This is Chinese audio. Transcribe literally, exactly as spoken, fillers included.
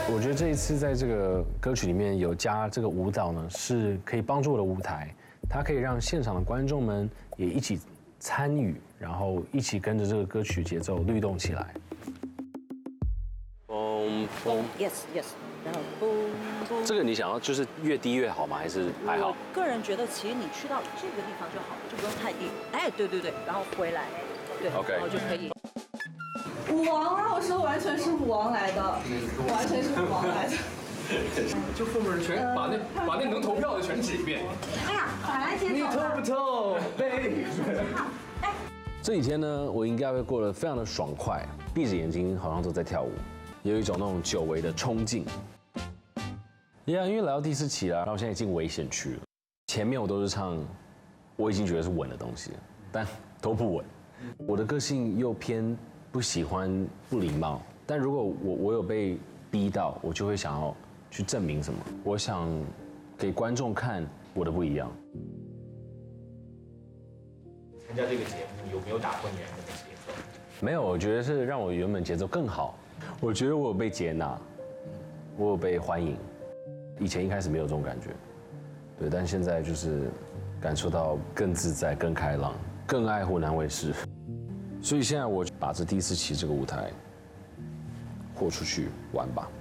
我觉得这一次在这个歌曲里面有加这个舞蹈呢，是可以帮助我的舞台，它可以让现场的观众们也一起参与，然后一起跟着这个歌曲节奏律动起来。嘣嘣 ，yes yes， 然后嘣嘣。 这个你想要就是越低越好吗？还是还好？ 我个人觉得，其实你去到这个地方就好了，就不用太低。哎，对对对，然后回来，对 ，OK， 然后就可以。 舞王啊！我说完全是舞王来的，完全是舞王来的。 就后面全把那把那能投票的全指一遍。 哎呀，反来接走了。 不透，baby？ 这几天呢，我应该会过得非常的爽快，闭着眼睛好像都在跳舞，有一种那种久违的冲劲。呀，因为来到第四期了，然后现在进危险区了。前面我都是唱我已经觉得是稳的东西了，但都不稳。我的个性又偏不喜欢不礼貌，但如果我我有被逼到，我就会想要去证明什么。我想给观众看我的不一样。 参加这个节目有没有打破你原本的节奏？ 没有，我觉得是让我原本节奏更好。我觉得我有被接纳，我有被欢迎。以前一开始没有这种感觉，对，但现在就是感受到更自在、更开朗、更爱湖南卫视。所以现在我把这第四期这个舞台豁出去玩吧。